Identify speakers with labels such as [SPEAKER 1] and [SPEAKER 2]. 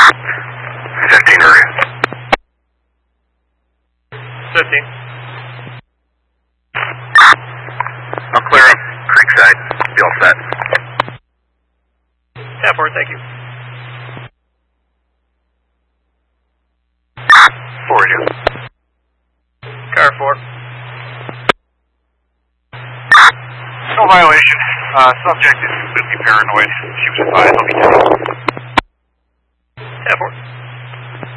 [SPEAKER 1] 15 area.
[SPEAKER 2] 15.
[SPEAKER 1] I'll clear him. Creekside. Be all set.
[SPEAKER 2] 10-4, thank you.
[SPEAKER 1] 4 you.
[SPEAKER 2] Car 4.
[SPEAKER 1] No violation. Subject is completely paranoid. She was advised I'll be taken.
[SPEAKER 2] 10-4.